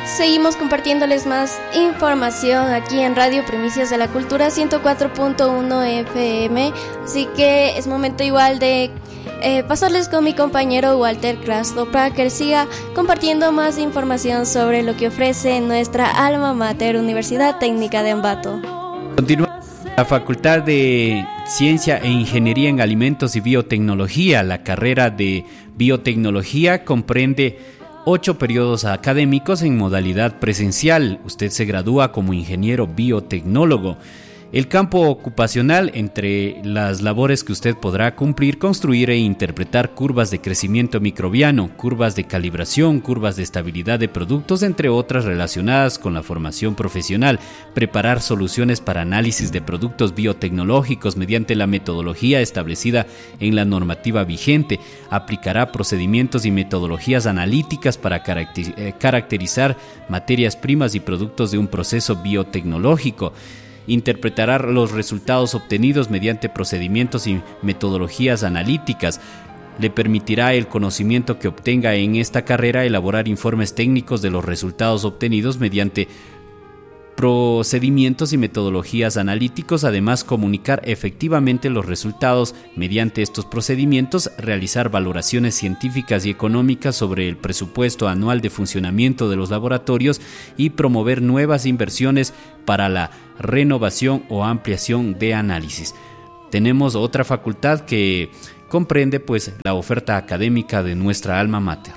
Seguimos compartiéndoles más información aquí en Radio Primicias de la Cultura 104.1 FM, así que es momento igual de pasarles con mi compañero Walter Castro para que siga compartiendo más información sobre lo que ofrece nuestra alma mater, Universidad Técnica de Ambato. Continúa la Facultad de Ciencia e Ingeniería en Alimentos y Biotecnología. La carrera de Biotecnología comprende 8 periodos académicos en modalidad presencial. Usted se gradúa como ingeniero biotecnólogo. El campo ocupacional, entre las labores que usted podrá cumplir, construir e interpretar curvas de crecimiento microbiano, curvas de calibración, curvas de estabilidad de productos, entre otras relacionadas con la formación profesional, preparar soluciones para análisis de productos biotecnológicos mediante la metodología establecida en la normativa vigente, aplicará procedimientos y metodologías analíticas para caracterizar materias primas y productos de un proceso biotecnológico. Interpretará los resultados obtenidos mediante procedimientos y metodologías analíticas. Le permitirá el conocimiento que obtenga en esta carrera elaborar informes técnicos de los resultados obtenidos mediante procedimientos y metodologías analíticos, además comunicar efectivamente los resultados mediante estos procedimientos, realizar valoraciones científicas y económicas sobre el presupuesto anual de funcionamiento de los laboratorios y promover nuevas inversiones para la renovación o ampliación de análisis. Tenemos otra facultad que comprende pues la oferta académica de nuestra alma mater.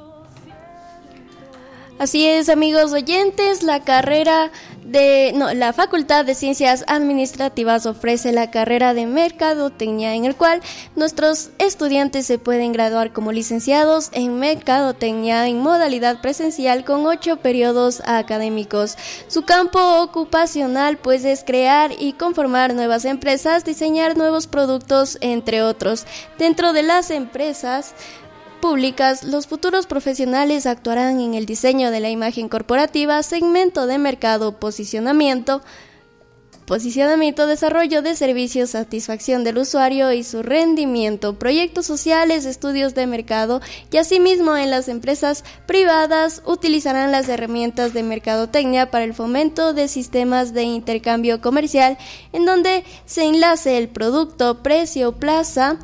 Así es, amigos oyentes, la Facultad de Ciencias Administrativas ofrece la carrera de Mercadotecnia, en el cual nuestros estudiantes se pueden graduar como licenciados en Mercadotecnia en modalidad presencial con 8 periodos académicos. Su campo ocupacional pues es crear y conformar nuevas empresas, diseñar nuevos productos, entre otros. Dentro de las empresas públicas, los futuros profesionales actuarán en el diseño de la imagen corporativa, segmento de mercado, posicionamiento, desarrollo de servicios, satisfacción del usuario y su rendimiento, proyectos sociales, estudios de mercado, y asimismo en las empresas privadas utilizarán las herramientas de mercadotecnia para el fomento de sistemas de intercambio comercial, en donde se enlace el producto, precio, plaza,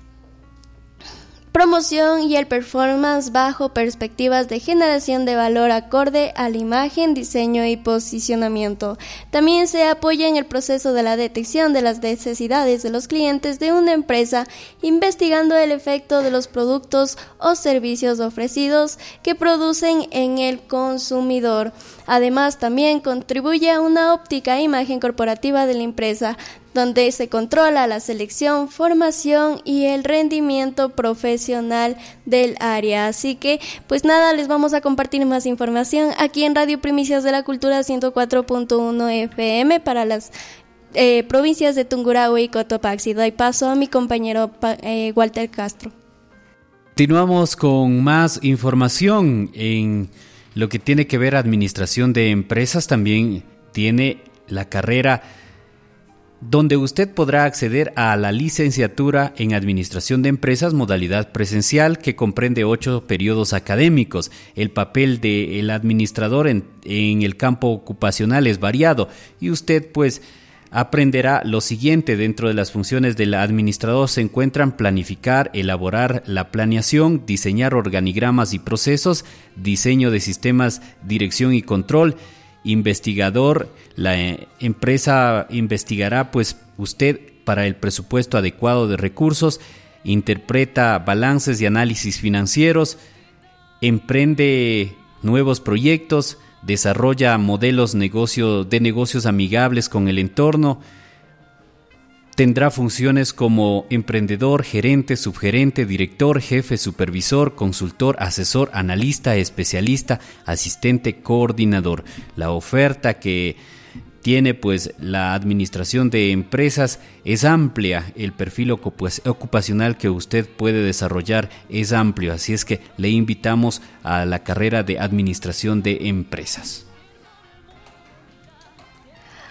promoción y el performance bajo perspectivas de generación de valor acorde a la imagen, diseño y posicionamiento. También se apoya en el proceso de la detección de las necesidades de los clientes de una empresa, investigando el efecto de los productos o servicios ofrecidos que producen en el consumidor. Además, también contribuye a una óptica imagen corporativa de la empresa, donde se controla la selección, formación y el rendimiento profesional del área. Así que, pues nada, les vamos a compartir más información aquí en Radio Primicias de la Cultura 104.1 FM para las provincias de Tungurahua y Cotopaxi. Doy paso a mi compañero Walter Castro. Continuamos con más información en lo que tiene que ver administración de empresas. También tiene la carrera donde usted podrá acceder a la licenciatura en Administración de Empresas, modalidad presencial, que comprende 8 periodos académicos. El papel del administrador en el campo ocupacional es variado y usted pues aprenderá lo siguiente. Dentro de las funciones del administrador se encuentran planificar, elaborar la planeación, diseñar organigramas y procesos, diseño de sistemas, dirección y control. Investigador, la empresa investigará pues usted para el presupuesto adecuado de recursos, interpreta balances y análisis financieros, emprende nuevos proyectos, desarrolla modelos de negocios amigables con el entorno. Tendrá funciones como emprendedor, gerente, subgerente, director, jefe, supervisor, consultor, asesor, analista, especialista, asistente, coordinador. La oferta que tiene pues la administración de empresas es amplia, el perfil ocupacional que usted puede desarrollar es amplio, así es que le invitamos a la carrera de administración de empresas.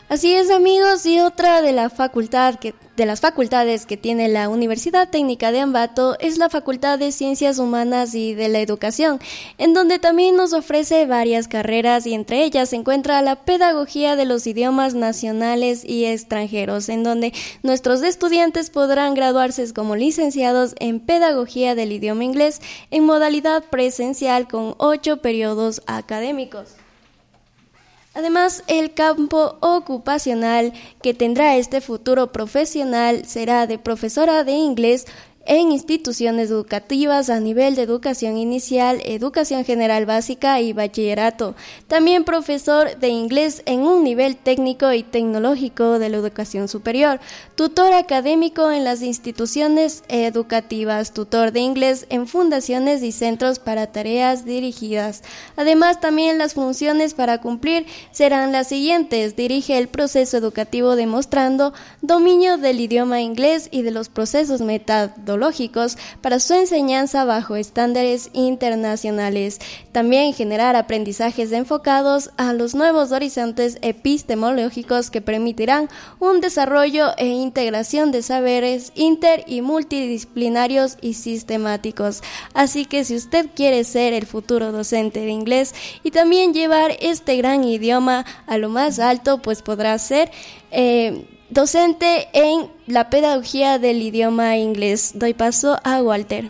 Así es, amigos, y otra de las facultades que tiene la Universidad Técnica de Ambato es la Facultad de Ciencias Humanas y de la Educación, en donde también nos ofrece varias carreras y entre ellas se encuentra la Pedagogía de los Idiomas Nacionales y Extranjeros, en donde nuestros estudiantes podrán graduarse como licenciados en Pedagogía del Idioma Inglés en modalidad presencial con 8 periodos académicos. Además, el campo ocupacional que tendrá este futuro profesional será de profesora de inglés en instituciones educativas a nivel de educación inicial, educación general básica y bachillerato. También profesor de inglés en un nivel técnico y tecnológico de la educación superior. Tutor académico en las instituciones educativas. Tutor de inglés en fundaciones y centros para tareas dirigidas. Además, también las funciones para cumplir serán las siguientes. Dirige el proceso educativo demostrando dominio del idioma inglés y de los procesos metodológicos para su enseñanza bajo estándares internacionales. También generar aprendizajes enfocados a los nuevos horizontes epistemológicos que permitirán un desarrollo e integración de saberes inter y multidisciplinarios y sistemáticos. Así que si usted quiere ser el futuro docente de inglés y también llevar este gran idioma a lo más alto, pues podrá ser docente en la pedagogía del idioma inglés. Doy paso a Walter.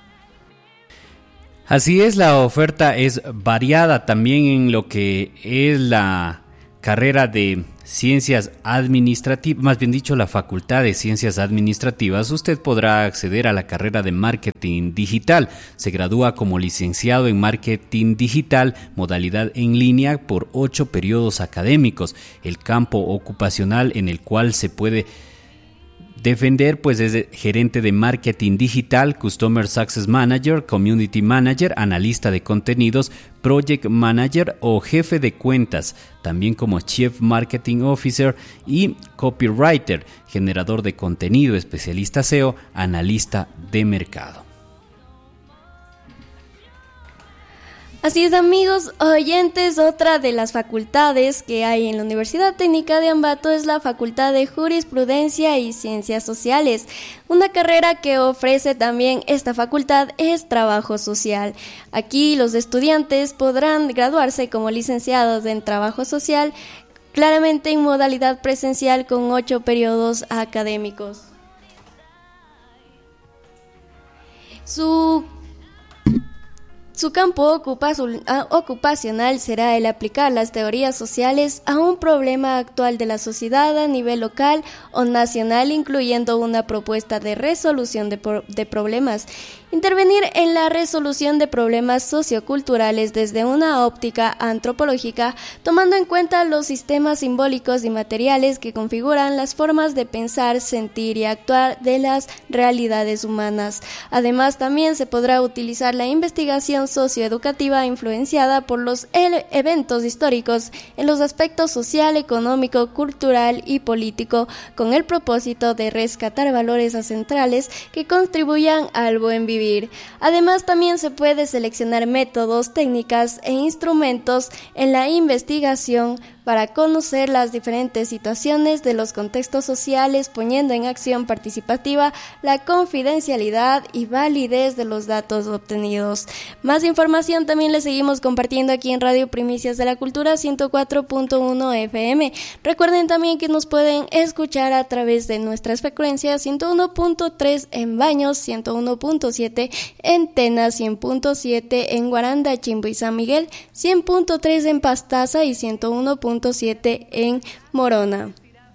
Así es, la oferta es variada también en lo que es la carrera de Ciencias Administrativas, más bien dicho, la Facultad de Ciencias Administrativas. Usted podrá acceder a la carrera de Marketing Digital. Se gradúa como licenciado en Marketing Digital, modalidad en línea por 8 periodos académicos. El campo ocupacional en el cual se puede defender pues es gerente de marketing digital, Customer Success Manager, Community Manager, analista de contenidos, Project Manager o jefe de cuentas, también como Chief Marketing Officer y Copywriter, generador de contenido, especialista SEO, analista de mercado. Así es, amigos oyentes, otra de las facultades que hay en la Universidad Técnica de Ambato es la Facultad de Jurisprudencia y Ciencias Sociales. Una carrera que ofrece también esta facultad es Trabajo Social. Aquí los estudiantes podrán graduarse como licenciados en Trabajo Social, claramente en modalidad presencial con 8 periodos académicos. Su campo ocupacional será el aplicar las teorías sociales a un problema actual de la sociedad a nivel local o nacional, incluyendo una propuesta de resolución de problemas. Intervenir en la resolución de problemas socioculturales desde una óptica antropológica, tomando en cuenta los sistemas simbólicos y materiales que configuran las formas de pensar, sentir y actuar de las realidades humanas. Además, también se podrá utilizar la investigación socioeducativa influenciada por los eventos históricos en los aspectos social, económico, cultural y político, con el propósito de rescatar valores centrales que contribuyan al buen vivir. Además, también se puede seleccionar métodos, técnicas e instrumentos en la investigación para conocer las diferentes situaciones de los contextos sociales, poniendo en acción participativa la confidencialidad y validez de los datos obtenidos. Más información también les seguimos compartiendo aquí en Radio Primicias de la Cultura 104.1 FM. Recuerden también que nos pueden escuchar a través de nuestras frecuencias 101.3 en Baños, 101.7 en Tena, 100.7 en Guaranda, Chimbo y San Miguel, 100.3 en Pastaza y 101.7 en Morona.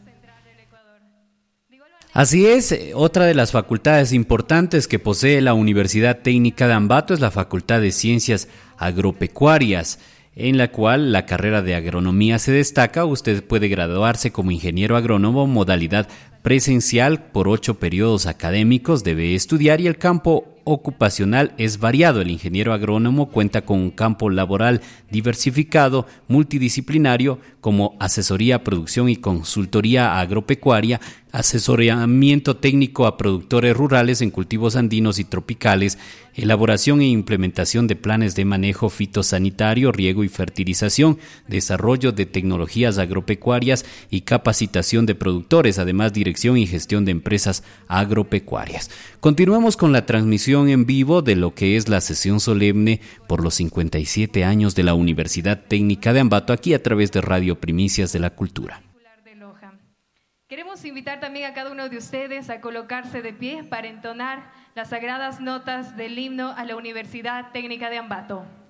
Así es, otra de las facultades importantes que posee la Universidad Técnica de Ambato es la Facultad de Ciencias Agropecuarias, en la cual la carrera de agronomía se destaca. Usted puede graduarse como ingeniero agrónomo modalidad presencial por 8 periodos académicos debe estudiar y el campo ocupacional es variado. El ingeniero agrónomo cuenta con un campo laboral diversificado, multidisciplinario, como asesoría, producción y consultoría agropecuaria, asesoramiento técnico a productores rurales en cultivos andinos y tropicales, elaboración e implementación de planes de manejo fitosanitario, riego y fertilización, desarrollo de tecnologías agropecuarias y capacitación de productores, además dirección y gestión de empresas agropecuarias. Continuamos con la transmisión en vivo de lo que es la sesión solemne por los 57 años de la Universidad Técnica de Ambato, aquí a través de Radio Primicias de la Cultura. Queremos invitar también a cada uno de ustedes a colocarse de pie para entonar las sagradas notas del himno a la Universidad Técnica de Ambato.